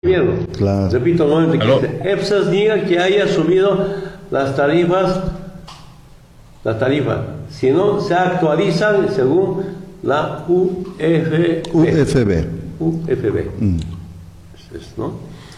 miedo. Claro. Repito nuevamente, que EPSAS niega que haya subido las tarifas, si no se actualizan según la UFB. ¿No?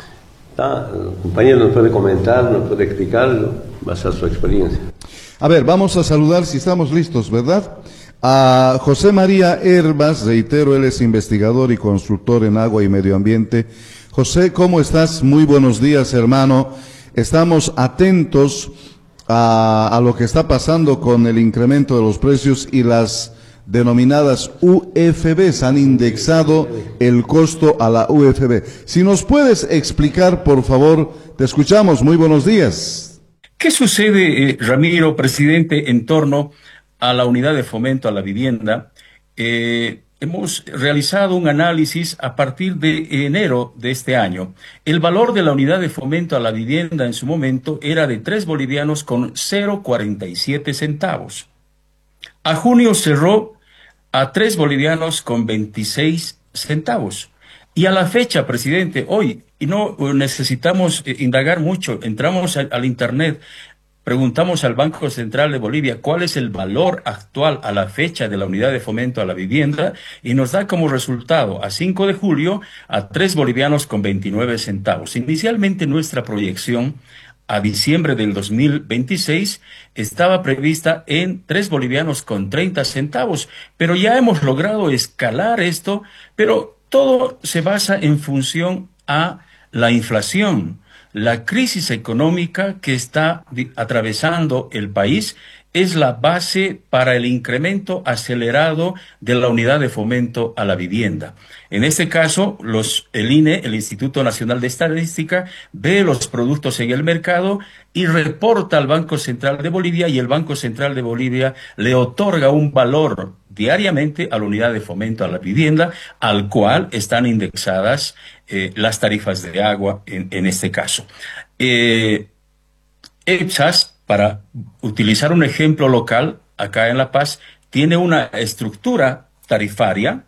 El compañero nos puede comentar, nos puede explicar, basado en su experiencia. A ver, vamos a saludar, si estamos listos, ¿verdad? A José María Hervas, reitero, él es investigador y constructor en agua y medio ambiente. José, ¿cómo estás? Muy buenos días, hermano. Estamos atentos a lo que está pasando con el incremento de los precios y las denominadas UFBs. Han indexado el costo a la UFB. Si nos puedes explicar, por favor, te escuchamos. Muy buenos días. ¿Qué sucede, Ramiro, presidente, en torno a la unidad de fomento a la vivienda? Hemos realizado un análisis a partir de enero de este año. El valor de la unidad de fomento a la vivienda en su momento era de 3 bolivianos con 0,47 centavos. A junio cerró a 3 bolivianos con 26 centavos. Y a la fecha, presidente, hoy, y no necesitamos indagar mucho, entramos al Internet, preguntamos al Banco Central de Bolivia cuál es el valor actual a la fecha de la unidad de fomento a la vivienda y nos da como resultado a 5 de julio a 3 bolivianos con 29 centavos. Inicialmente nuestra proyección a diciembre del 2026 estaba prevista en 3 bolivianos con 30 centavos, pero ya hemos logrado escalar esto, pero todo se basa en función a la inflación. La crisis económica que está atravesando el país es la base para el incremento acelerado de la unidad de fomento a la vivienda. En este caso, el INE, el Instituto Nacional de Estadística, ve los productos en el mercado y reporta al Banco Central de Bolivia, y el Banco Central de Bolivia le otorga un valor diariamente a la unidad de fomento a la vivienda, al cual están indexadas las tarifas de agua en este caso. EPSAS, para utilizar un ejemplo local, acá en La Paz, tiene una estructura tarifaria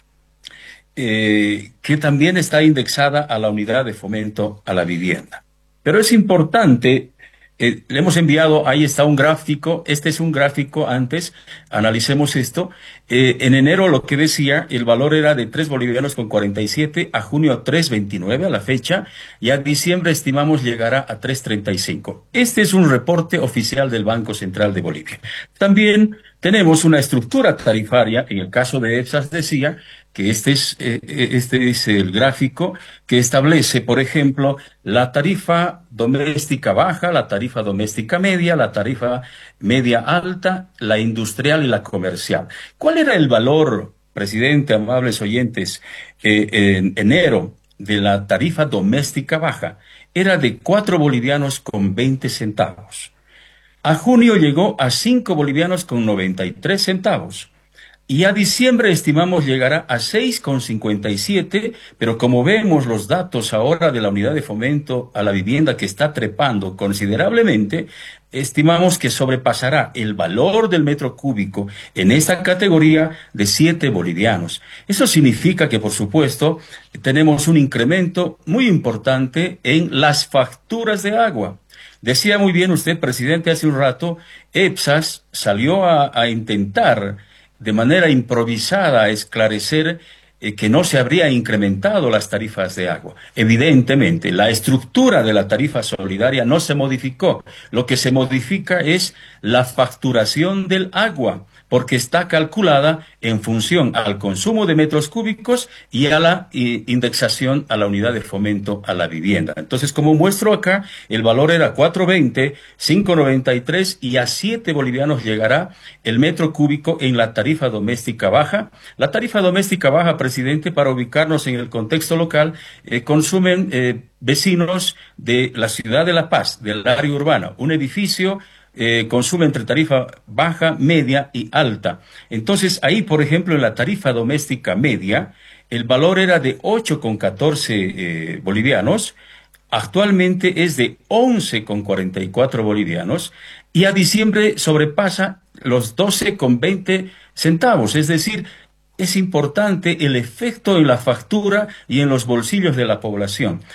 que también está indexada a la unidad de fomento a la vivienda. Pero es importante, le hemos enviado, ahí está un gráfico, este es un gráfico antes, analicemos esto. En enero lo que decía, el valor era de 3 bolivianos con 47, a junio 3,29 a la fecha, y a diciembre estimamos llegará a 3,35. Este es un reporte oficial del Banco Central de Bolivia. También tenemos una estructura tarifaria, en el caso de EPSAS decía, que este es el gráfico que establece, por ejemplo, la tarifa doméstica baja, la tarifa doméstica media, la tarifa media alta, la industrial y la comercial. ¿Cuál era el valor, presidente, amables oyentes, en enero de la tarifa doméstica baja? Era de 4 bolivianos con 20 centavos. A junio llegó a 5 bolivianos con 93 centavos. Y a diciembre estimamos llegará a 6,57, pero como vemos los datos ahora de la unidad de fomento a la vivienda que está trepando considerablemente, estimamos que sobrepasará el valor del metro cúbico en esta categoría de 7 bolivianos. Eso significa que, por supuesto, tenemos un incremento muy importante en las facturas de agua. Decía muy bien usted, presidente, hace un rato, EPSAS salió a intentar de manera improvisada esclarecer que no se habría incrementado las tarifas de agua. Evidentemente, la estructura de la tarifa solidaria no se modificó. Lo que se modifica es la facturación del agua, porque está calculada en función al consumo de metros cúbicos y a la indexación a la unidad de fomento a la vivienda. Entonces, como muestro acá, el valor era 4,20, 5,93 y a 7 bolivianos llegará el metro cúbico en la tarifa doméstica baja. La tarifa doméstica baja, presidente, para ubicarnos en el contexto local, consumen vecinos de la ciudad de La Paz, del área urbana, un edificio consume entre tarifa baja, media y alta. Entonces, ahí, por ejemplo, en la tarifa doméstica media, el valor era de 8,14 bolivianos, actualmente es de 11,44 bolivianos, y a diciembre sobrepasa los 12,20 centavos, es decir, es importante el efecto en la factura y en los bolsillos de la población.